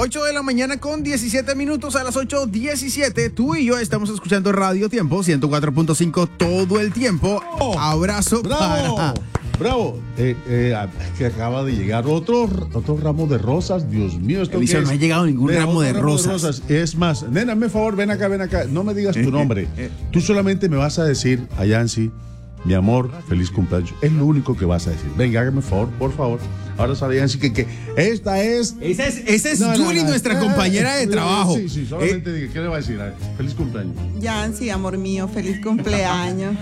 8 de la mañana con 17 minutos, a las 8:17. Tú y yo estamos escuchando Radio Tiempo 104.5 todo el tiempo. Abrazo. ¡Bravo! para... ¡Bravo! Que acaba de llegar otro ramo de rosas. Dios mío, esto Eliseo, no ha llegado ningún ramo de rosas. Es más, nena, hazme favor, ven acá. No me digas tu nombre. Tú solamente me vas a decir a Yancy, mi amor, feliz cumpleaños. Es lo único que vas a decir. Venga, hágame favor, por favor. Ahora sabe Yancy que esta es... Esa es Julie, nuestra compañera de trabajo. Sí, solamente diga, ¿qué le va a decir? Feliz cumpleaños. Yancy, amor mío, feliz cumpleaños.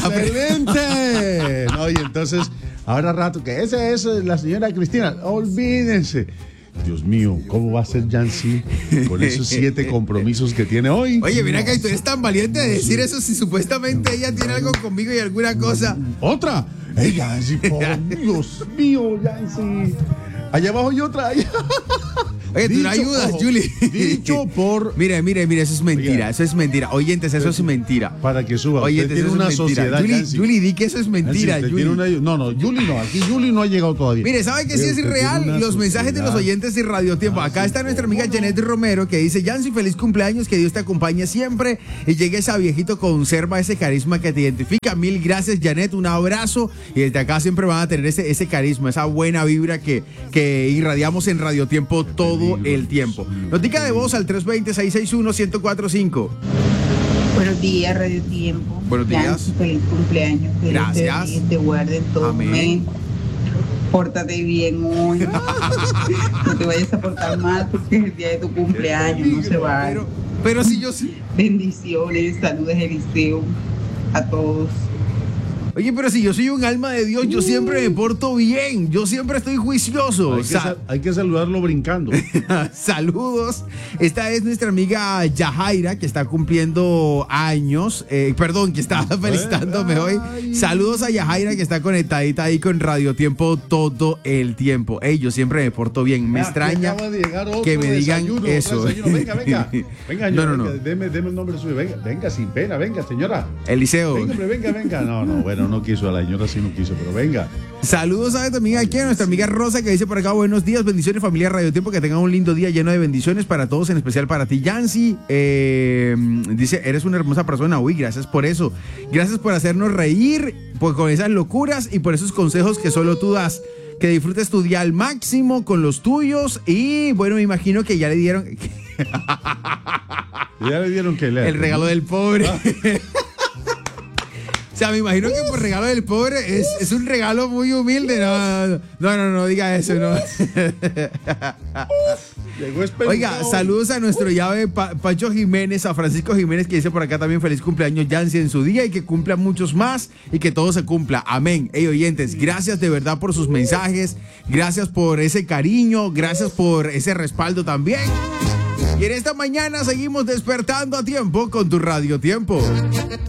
¡Excelente! No, y entonces, ahora rato, que esa es la señora Cristina. Olvídense. Dios mío, ¿cómo va a ser Yancy con esos 7 compromisos que tiene hoy? Oye, mira que tú eres tan valiente de decir eso si supuestamente ella tiene algo conmigo y alguna cosa. ¿Otra? Yancy, por Dios mío, Yancy. Allá abajo hay otra. Oye, tú no ayudas, Julie. Dicho por... Mire, eso es mentira. Oiga. Eso es mentira. Oyentes, eso es mentira. Para que suba. Oye, Usted tiene una sociedad, Yancy. Julie, di que eso es mentira, Yancy, Julie. No, Julie no. Aquí Julie no ha llegado todavía. Mire, ¿sabe que sí es Usted tiene irreal? una Los mensajes de los sociedad. oyentes de Radio Tiempo. Acá está nuestra amiga Janet Romero que dice: Yancy, feliz cumpleaños, que Dios te acompañe siempre y llegue ese viejito, conserva ese carisma que te identifica. Mil gracias, Janet, un abrazo. Y desde acá siempre van a tener ese carisma, esa buena vibra que irradiamos en Radio Tiempo todo el tiempo. Notica de voz al 320-661-1045. Buenos días, Radio Tiempo. Buenos días. Yancy, feliz cumpleaños. Que Dios Gracias. te guarde en todo Amén. momento. Pórtate bien hoy. No te vayas a portar mal porque es el día de tu cumpleaños. No se va. Pero si yo sí. Bendiciones, saludos, Eliseo, a todos. Oye, pero si yo soy un alma de Dios, yo siempre me porto bien, yo siempre estoy juicioso. Hay que saludarlo brincando. Saludos. Esta es nuestra amiga Yajaira, que está cumpliendo años. Que está felicitándome hoy. Saludos a Yajaira, que está conectadita ahí con Radio Tiempo todo el tiempo. Yo siempre me porto bien. Me extraña que me digan eso. Venga. Venga, No. Deme el nombre suyo. Venga, sin pena, venga, señora. Eliseo. Venga. No, bueno, no quiso, a la señora sí no quiso, pero venga. Saludos a también aquí a nuestra amiga Rosa, que dice por acá: buenos días, bendiciones familia Radio Tiempo, que tengan un lindo día lleno de bendiciones para todos, en especial para ti, Yancy. Dice: eres una hermosa persona. Uy, gracias por eso. Gracias por hacernos reír pues, con esas locuras y por esos consejos que solo tú das. Que disfrutes tu día al máximo con los tuyos. Y bueno, me imagino que ya le dieron Ya le dieron que leer. el regalo del pobre. O sea, me imagino que por regalo del pobre es un regalo muy humilde. No diga eso, no. Oiga, saludos a nuestro llave Pacho Jiménez, a Francisco Jiménez, que dice por acá también: feliz cumpleaños, Yancy, en su día, y que cumpla muchos más y que todo se cumpla. Amén. Oyentes, gracias de verdad por sus mensajes, gracias por ese cariño, gracias por ese respaldo también. Y en esta mañana seguimos despertando a tiempo con tu Radio Tiempo.